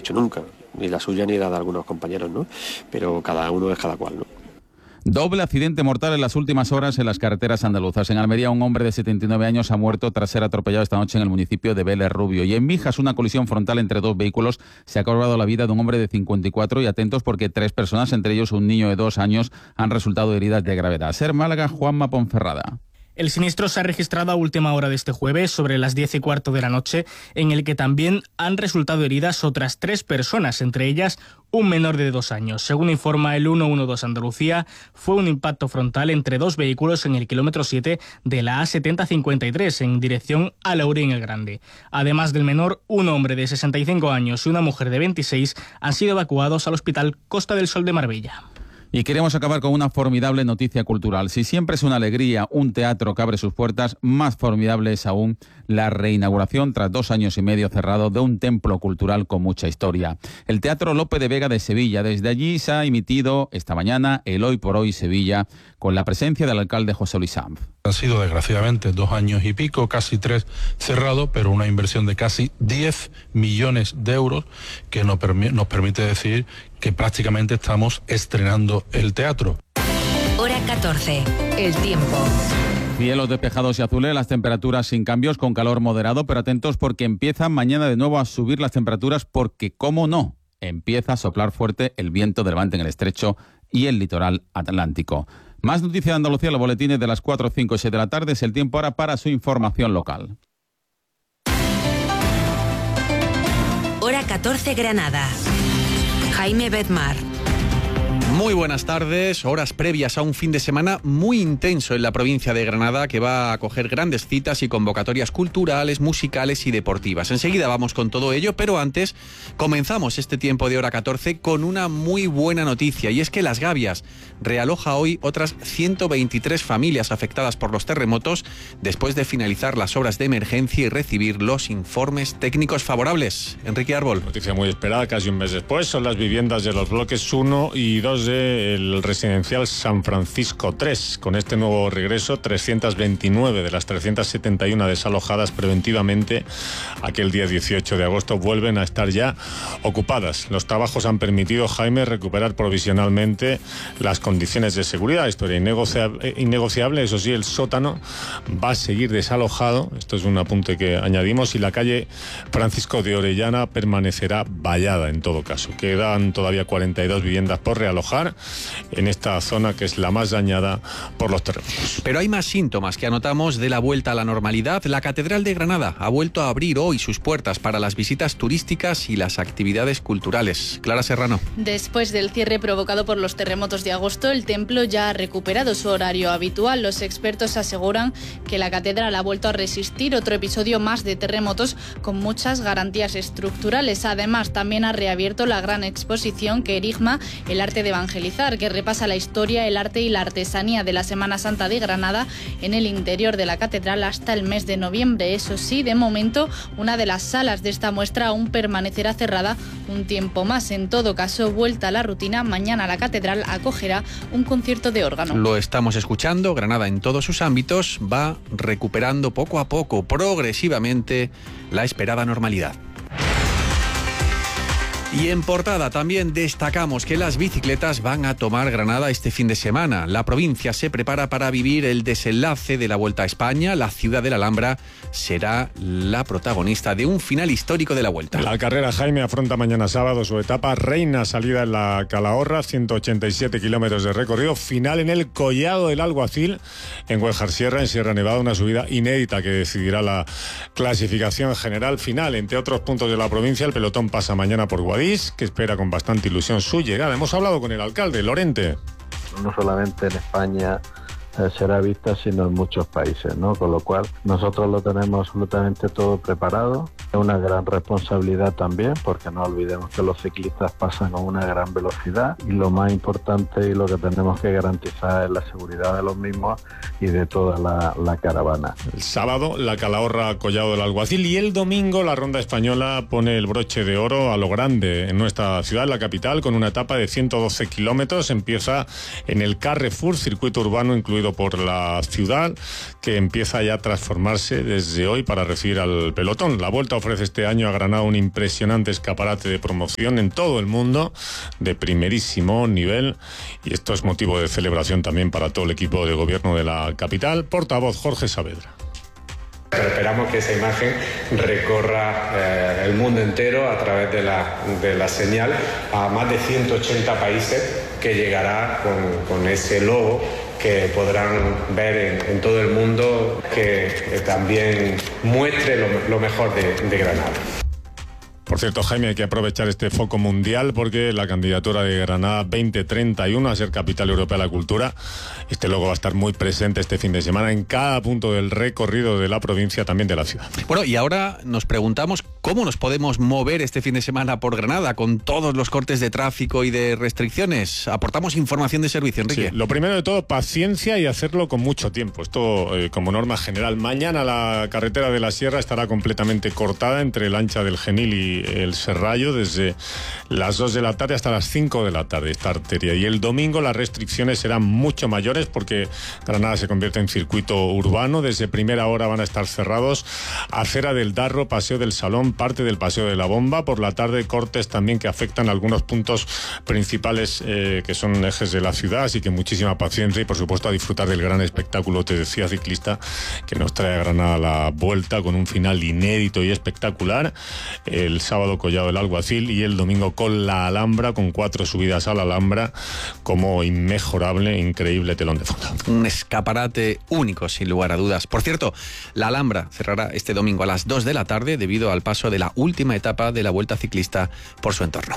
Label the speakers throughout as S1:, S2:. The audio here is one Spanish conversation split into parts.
S1: hecho nunca, ni la suya ni la de algunos compañeros, ¿no? Pero cada uno es cada cual, ¿no?
S2: Doble accidente mortal en las últimas horas en las carreteras andaluzas. En Almería, un hombre de 79 años ha muerto tras ser atropellado esta noche en el municipio de Vélez Rubio. Y en Mijas, una colisión frontal entre dos vehículos se ha cobrado la vida de un hombre de 54. Y atentos porque 3 personas, entre ellos un niño de 2 años, han resultado heridas de gravedad. Ser Málaga, Juanma Ponferrada.
S3: El siniestro se ha registrado a última hora de este jueves, sobre las 10:15 de la noche, en el que también han resultado heridas otras 3 personas, entre ellas un menor de 2 años. Según informa el 112 Andalucía, fue un impacto frontal entre 2 vehículos en el kilómetro 7 de la A7053 en dirección a Laurín el Grande. Además del menor, un hombre de 65 años y una mujer de 26 han sido evacuados al Hospital Costa del Sol de Marbella.
S2: Y queremos acabar con una formidable noticia cultural. Si siempre es una alegría un teatro que abre sus puertas, más formidable es aún la reinauguración, tras 2 años y medio cerrado, de un templo cultural con mucha historia. El Teatro Lope de Vega de Sevilla. Desde allí se ha emitido esta mañana el Hoy por Hoy Sevilla, con la presencia del alcalde José Luis Sanz.
S4: Han sido desgraciadamente 2 años y pico, casi 3 cerrado, pero una inversión de casi 10 millones de euros que nos permite decir que prácticamente estamos estrenando el teatro.
S5: Hora 14, el tiempo.
S2: Cielos despejados y azules, las temperaturas sin cambios, con calor moderado, pero atentos porque empiezan mañana de nuevo a subir las temperaturas porque, cómo no, empieza a soplar fuerte el viento de levante en el estrecho y el litoral atlántico. Más noticias de Andalucía, los boletines de las 4, 5 y 6 de la tarde. Es el tiempo ahora para su información local.
S5: Hora 14, Granada. Jaime Bedmar.
S6: Muy buenas tardes, horas previas a un fin de semana muy intenso en la provincia de Granada, que va a acoger grandes citas y convocatorias culturales, musicales y deportivas. Enseguida vamos con todo ello, pero antes comenzamos este tiempo de hora 14 con una muy buena noticia, y es que Las Gavias realoja hoy otras 123 familias afectadas por los terremotos después de finalizar las obras de emergencia y recibir los informes técnicos favorables. Enrique Árbol.
S7: Noticia muy esperada, casi un mes después. Son las viviendas de los bloques 1 y 2 del residencial San Francisco 3. Con este nuevo regreso, 329 de las 371 desalojadas preventivamente aquel día 18 de agosto vuelven a estar ya ocupadas. Los trabajos han permitido, Jaime, recuperar provisionalmente las condiciones de seguridad. Esto era innegociable. Eso sí, el sótano va a seguir desalojado. Esto es un apunte que añadimos, y la calle Francisco de Orellana permanecerá vallada en todo caso. Quedan todavía 42 viviendas por realojar en esta zona, que es la más dañada por los terremotos.
S6: Pero hay más síntomas que anotamos de la vuelta a la normalidad. La Catedral de Granada ha vuelto a abrir hoy sus puertas para las visitas turísticas y las actividades culturales. Clara Serrano.
S8: Después del cierre provocado por los terremotos de agosto, el templo ya ha recuperado su horario habitual. Los expertos aseguran que la catedral ha vuelto a resistir otro episodio más de terremotos con muchas garantías estructurales. Además, también ha reabierto la gran exposición Querigma, el arte de evangelizar, que repasa la historia, el arte y la artesanía de la Semana Santa de Granada en el interior de la catedral hasta el mes de noviembre. Eso sí, de momento, una de las salas de esta muestra aún permanecerá cerrada un tiempo más. En todo caso, vuelta a la rutina, mañana la catedral acogerá un concierto de órgano.
S6: Lo estamos escuchando, Granada en todos sus ámbitos va recuperando poco a poco, progresivamente, la esperada normalidad. Y en portada también destacamos que las bicicletas van a tomar Granada este fin de semana. La provincia se prepara para vivir el desenlace de la Vuelta a España. La ciudad de la Alhambra será la protagonista de un final histórico de la Vuelta.
S7: La carrera, Jaime, afronta mañana sábado su etapa reina, salida en la Calahorra, 187 kilómetros de recorrido, final en el Collado del Alguacil, en Güejar Sierra, en Sierra Nevada, una subida inédita que decidirá la clasificación general final. Entre otros puntos de la provincia, el pelotón pasa mañana por Guadix, que espera con bastante ilusión su llegada. Hemos hablado con el alcalde, Lorente.
S9: No solamente en España será vista, sino en muchos países, ¿no? Con lo cual nosotros lo tenemos absolutamente todo preparado. Es una gran responsabilidad también, porque no olvidemos que los ciclistas pasan con una gran velocidad, y lo más importante y lo que tenemos que garantizar es la seguridad de los mismos y de toda la caravana.
S7: El sábado la Calahorra, Collado del Alguacil, y el domingo la Ronda Española pone el broche de oro a lo grande en nuestra ciudad, en la capital, con una etapa de 112 kilómetros. Empieza en el Carrefour, circuito urbano incluido por la ciudad, que empieza ya a transformarse desde hoy para recibir al pelotón. La Vuelta ofrece ofrece este año a Granada un impresionante escaparate de promoción en todo el mundo, de primerísimo nivel, y esto es motivo de celebración también para todo el equipo de gobierno de la capital. Portavoz Jorge Saavedra.
S10: Pero esperamos que esa imagen recorra el mundo entero a través de la señal a más de 180 países, que llegará con ese logo que podrán ver en todo el mundo, que también muestre lo mejor de Granada.
S7: Por cierto, Jaime, hay que aprovechar este foco mundial porque la candidatura de Granada 2031 a ser capital europea de la cultura, este logo va a estar muy presente este fin de semana en cada punto del recorrido de la provincia, también de la ciudad.
S6: Bueno, y ahora nos preguntamos cómo nos podemos mover este fin de semana por Granada con todos los cortes de tráfico y de restricciones. Aportamos información de servicio, Enrique.
S7: Sí, lo primero de todo, paciencia y hacerlo con mucho tiempo. Esto como norma general. Mañana la carretera de la Sierra estará completamente cortada entre el Ancha del Genil y el Serrallo desde las 2 de la tarde hasta las 5 de la tarde, esta arteria. Y el domingo las restricciones serán mucho mayores porque Granada se convierte en circuito urbano. Desde primera hora van a estar cerrados Acera del Darro, Paseo del Salón, parte del Paseo de la Bomba. Por la tarde cortes también que afectan algunos puntos principales que son ejes de la ciudad, así que muchísima paciencia y por supuesto a disfrutar del gran espectáculo, te decía, ciclista, que nos trae a Granada la vuelta con un final inédito y espectacular. El sábado Collado del Alguacil y el domingo con la Alhambra, con 4 subidas a la Alhambra como inmejorable, increíble telón de fondo.
S6: Un escaparate único, sin lugar a dudas. Por cierto, la Alhambra cerrará este domingo a las 2 de la tarde debido al paso de la última etapa de la Vuelta Ciclista por su entorno.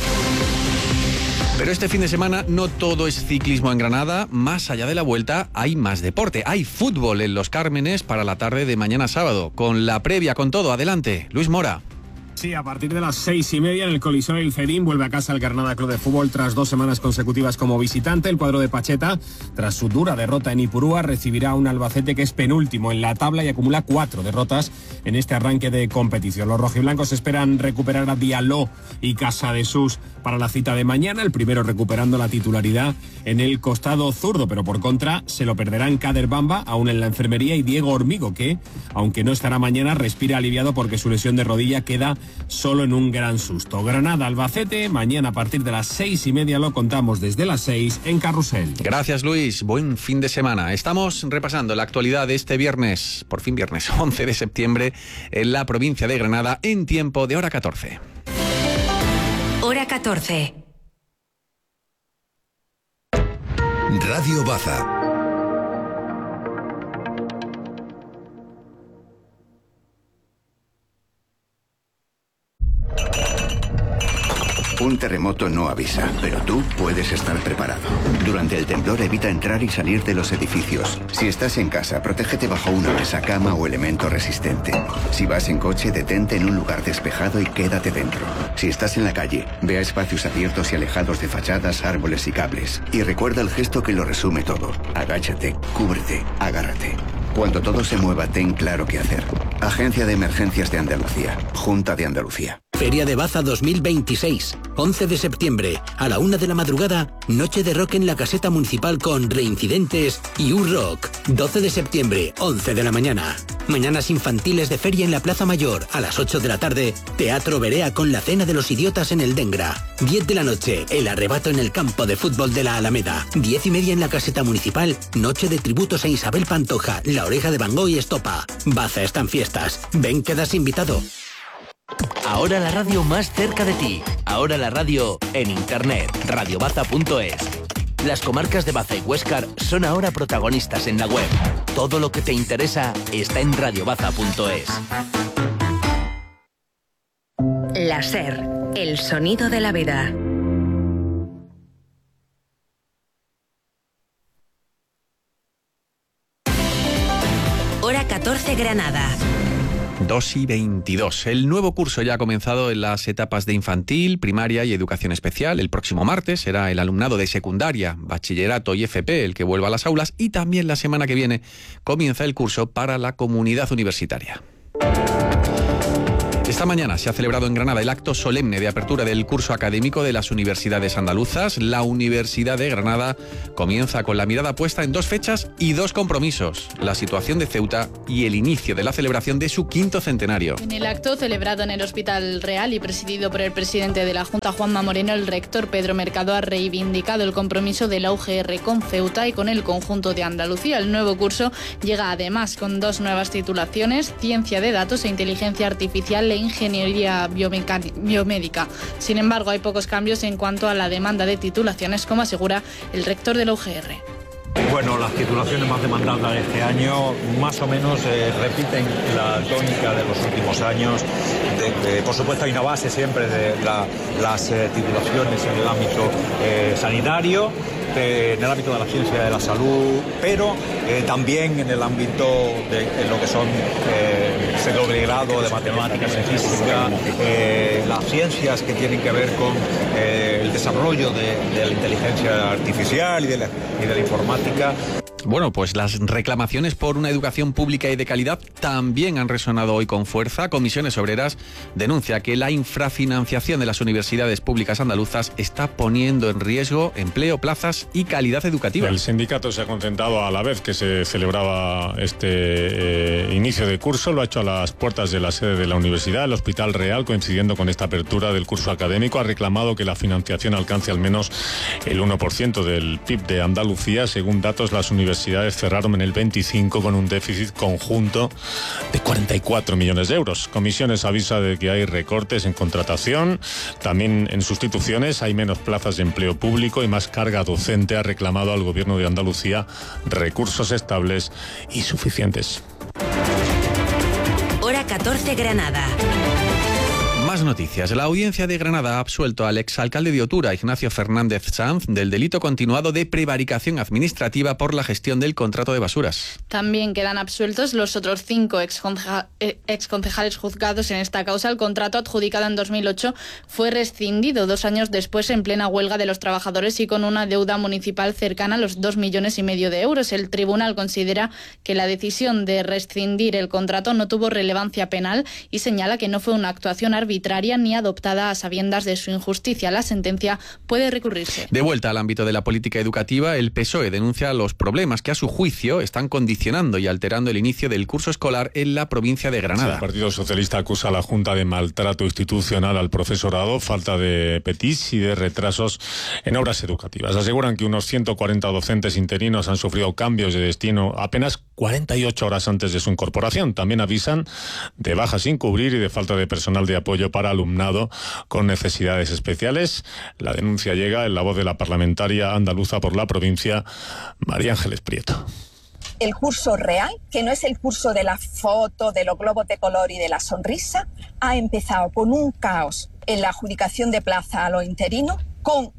S6: Pero este fin de semana no todo es ciclismo en Granada. Más allá de la Vuelta hay más deporte. Hay fútbol en Los Cármenes para la tarde de mañana sábado. Con la previa, con todo. Adelante, Luis Mora.
S11: Sí, a partir de las 6:30 en el Coliseo El Cerín vuelve a casa el Granada Club de Fútbol tras 2 semanas consecutivas como visitante. El cuadro de Pacheta, tras su dura derrota en Ipurúa, recibirá a un Albacete que es penúltimo en la tabla y acumula 4 derrotas en este arranque de competición. Los rojiblancos esperan recuperar a Diallo y Casadesús para la cita de mañana, el primero recuperando la titularidad en el costado zurdo, pero por contra se lo perderán Kader Bamba, aún en la enfermería, y Diego Hormigo, que, aunque no estará mañana, respira aliviado porque su lesión de rodilla queda solo en un gran susto. Granada-Albacete, mañana a partir de las 6:30 lo contamos desde las 6 en Carrusel.
S6: Gracias, Luis. Buen fin de semana. Estamos repasando la actualidad de este viernes, por fin viernes, 11 de septiembre, en la provincia de Granada, en tiempo de hora 14.
S5: Hora 14.
S12: Radio Baza. Un terremoto no avisa, pero tú puedes estar preparado. Durante el temblor evita entrar y salir de los edificios. Si estás en casa, protégete bajo una mesa, cama o elemento resistente. Si vas en coche, detente en un lugar despejado y quédate dentro. Si estás en la calle, ve a espacios abiertos y alejados de fachadas, árboles y cables. Y recuerda el gesto que lo resume todo. Agáchate, cúbrete, agárrate. Cuando todo se mueva, ten claro qué hacer. Agencia de Emergencias de Andalucía. Junta de Andalucía.
S13: Feria de Baza 2026. 11 de septiembre, a la 1 de la madrugada, noche de rock en la caseta municipal con Reincidentes y U-Rock. 12 de septiembre, 11 de la mañana. Mañanas infantiles de feria en la Plaza Mayor. A las 8 de la tarde, Teatro Berea con la Cena de los Idiotas en el Dengra. 10 de la noche, el arrebato en el campo de fútbol de la Alameda. 10:30 en la caseta municipal, noche de tributos a Isabel Pantoja, La Oreja de Van Gogh y Estopa. Baza están fiestas. Ven, quedas invitado.
S14: Ahora la radio más cerca de ti. Ahora la radio en internet. radiobaza.es. Las comarcas de Baza y Huéscar son ahora protagonistas en la web. Todo lo que te interesa está en radiobaza.es.
S5: La SER, el sonido de la vida. Hora 14 Granada.
S6: 2:22. El nuevo curso ya ha comenzado en las etapas de infantil, primaria y educación especial. El próximo martes será el alumnado de secundaria, bachillerato y FP el que vuelva a las aulas, y también la semana que viene comienza el curso para la comunidad universitaria. Esta mañana se ha celebrado en Granada el acto solemne de apertura del curso académico de las universidades andaluzas. La Universidad de Granada comienza con la mirada puesta en 2 fechas y 2 compromisos: la situación de Ceuta y el inicio de la celebración de su 5º centenario.
S8: En el acto celebrado en el Hospital Real y presidido por el presidente de la Junta, Juanma Moreno, el rector Pedro Mercado ha reivindicado el compromiso de la UGR con Ceuta y con el conjunto de Andalucía. El nuevo curso llega además con 2 nuevas titulaciones: Ciencia de Datos e Inteligencia Artificial e Ingeniería Biomédica. Sin embargo, hay pocos cambios en cuanto a la demanda de titulaciones, como asegura el rector de la UGR.
S15: Bueno, las titulaciones más demandadas este año más o menos repiten la tónica de los últimos años. Por supuesto, hay una base siempre de las titulaciones en el ámbito sanitario, en el ámbito de la ciencia de la salud, pero también en el ámbito de lo que son segundo grado de matemáticas y física, las ciencias que tienen que ver con el desarrollo de la inteligencia artificial y de la informática.
S6: Bueno, pues las reclamaciones por una educación pública y de calidad también han resonado hoy con fuerza. Comisiones Obreras denuncia que la infrafinanciación de las universidades públicas andaluzas está poniendo en riesgo empleo, plazas y calidad educativa.
S7: El sindicato se ha concentrado a la vez que se celebraba este inicio de curso. Lo ha hecho a las puertas de la sede de la universidad, el Hospital Real, coincidiendo con esta apertura del curso académico. Ha reclamado que la financiación alcance al menos el 1% del PIB de Andalucía. Según datos, las universidades cerraron en el 25 con un déficit conjunto de 44 millones de euros. Comisiones avisa de que hay recortes en contratación, también en sustituciones, hay menos plazas de empleo público y más carga docente. Ha reclamado al Gobierno de Andalucía recursos estables y suficientes.
S5: Hora 14, Granada.
S6: Más noticias. La Audiencia de Granada ha absuelto al exalcalde de Otura, Ignacio Fernández Sanz, del delito continuado de prevaricación administrativa por la gestión del contrato de basuras.
S8: También quedan absueltos los otros 5 exconcejales juzgados en esta causa. El contrato, adjudicado en 2008, fue rescindido 2 años después, en plena huelga de los trabajadores y con una deuda municipal cercana a los 2,5 millones de euros. El tribunal considera que la decisión de rescindir el contrato no tuvo relevancia penal y señala que no fue una actuación arbitraria ni adoptada a sabiendas de su injusticia. La sentencia puede recurrirse.
S6: De vuelta al ámbito de la política educativa, el PSOE denuncia los problemas que a su juicio están condicionando y alterando el inicio del curso escolar en la provincia de Granada.
S7: El Partido Socialista acusa a la Junta de maltrato institucional al profesorado, falta de petis y de retrasos en obras educativas. Aseguran que unos 140 docentes interinos han sufrido cambios de destino apenas 48 horas antes de su incorporación. También avisan de bajas sin cubrir y de falta de personal de apoyo para alumnado con necesidades especiales. La denuncia llega en la voz de la parlamentaria andaluza por la provincia, María Ángeles Prieto.
S16: El curso real, que no es el curso de la foto, de los globos de color y de la sonrisa, ha empezado con un caos en la adjudicación de plaza a los interinos, con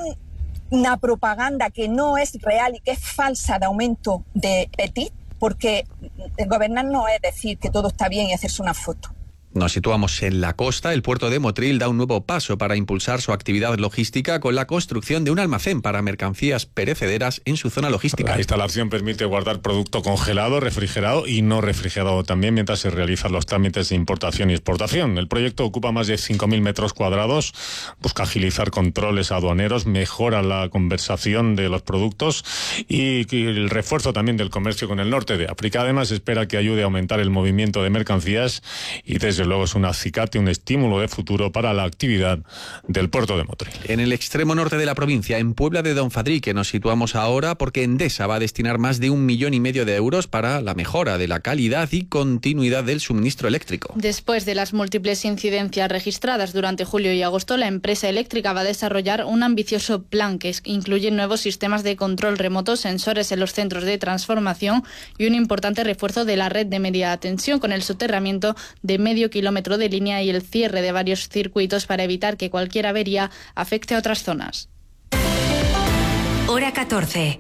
S16: una propaganda que no es real y que es falsa de aumento de petit, porque gobernar no es decir que todo está bien y hacerse una foto.
S6: Nos situamos en la costa. El puerto de Motril da un nuevo paso para impulsar su actividad logística con la construcción de un almacén para mercancías perecederas en su zona logística.
S7: La instalación permite guardar producto congelado, refrigerado y no refrigerado también mientras se realizan los trámites de importación y exportación. El proyecto ocupa más de 5.000 metros cuadrados, busca agilizar controles aduaneros, mejora la conversación de los productos y el refuerzo también del comercio con el norte de África. Además, espera que ayude a aumentar el movimiento de mercancías y desde luego es un acicate, un estímulo de futuro para la actividad del puerto de Motril.
S6: En el extremo norte de la provincia, en Puebla de Don Fadrique, nos situamos ahora porque Endesa va a destinar más de 1,5 millones de euros para la mejora de la calidad y continuidad del suministro eléctrico.
S8: Después de las múltiples incidencias registradas durante julio y agosto, la empresa eléctrica va a desarrollar un ambicioso plan que incluye nuevos sistemas de control remoto, sensores en los centros de transformación y un importante refuerzo de la red de media tensión con el soterramiento de medio kilómetro de línea y el cierre de varios circuitos para evitar que cualquier avería afecte a otras zonas.
S5: Hora 14.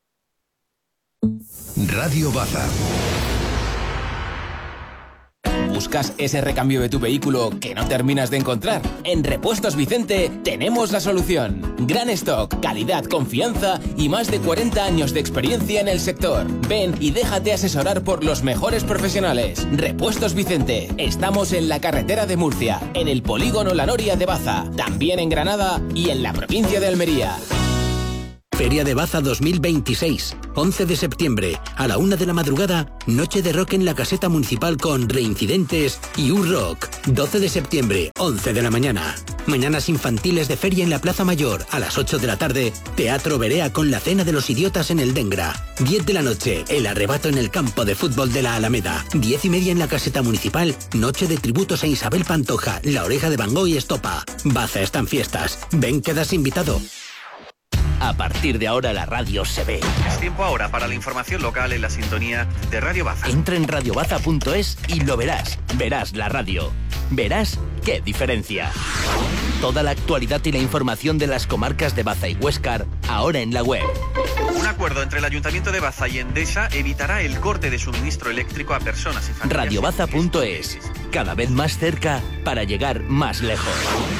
S12: Radio Baza.
S17: ¿Buscas ese recambio de tu vehículo que no terminas de encontrar? En Repuestos Vicente tenemos la solución. Gran stock, calidad, confianza y más de 40 años de experiencia en el sector. Ven y déjate asesorar por los mejores profesionales. Repuestos Vicente. Estamos en la carretera de Murcia, en el polígono La Noria de Baza, también en Granada y en la provincia de Almería.
S13: Feria de Baza 2026, 11 de septiembre, a la 1 de la madrugada, noche de rock en la caseta municipal con Reincidentes y U-Rock. 12 de septiembre, 11 de la mañana. Mañanas infantiles de feria en la Plaza Mayor, a las 8 de la tarde, Teatro Berea con la Cena de los Idiotas en el Dengra. 10 de la noche, el arrebato en el campo de fútbol de la Alameda. 10:30 en la caseta municipal, noche de tributos a Isabel Pantoja, La Oreja de Van Gogh y Estopa. Baza está en fiestas. Ven, quedas invitado.
S14: A partir de ahora la radio se ve.
S6: Es tiempo ahora para la información local en la sintonía de Radio Baza.
S14: Entra en radiobaza.es y lo verás. Verás la radio. Verás qué diferencia. Toda la actualidad y la información de las comarcas de Baza y Huéscar, ahora en la web.
S6: Un acuerdo entre el Ayuntamiento de Baza y Endesa evitará el corte de suministro eléctrico a personas y familias.
S14: Radiobaza.es. Cada vez más cerca para llegar más lejos.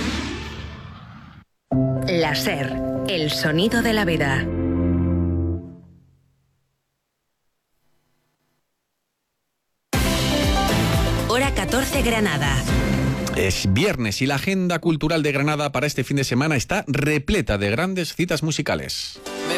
S5: La SER, el sonido de la vida. Hora 14 Granada.
S6: Es viernes y la agenda cultural de Granada para este fin de semana está repleta de grandes citas musicales.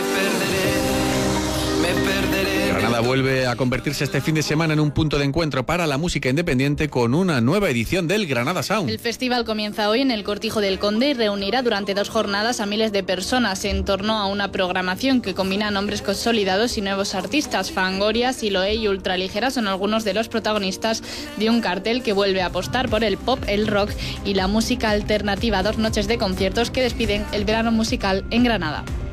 S6: Granada vuelve a convertirse este fin de semana en un punto de encuentro para la música independiente con una nueva edición del Granada Sound.
S8: El festival comienza hoy en el Cortijo del Conde y reunirá durante 2 jornadas a miles de personas en torno a una programación que combina nombres consolidados y nuevos artistas. Fangoria, Siloé y Ultraligera son algunos de los protagonistas de un cartel que vuelve a apostar por el pop, el rock y la música alternativa. 2 noches de conciertos que despiden el verano musical en Granada.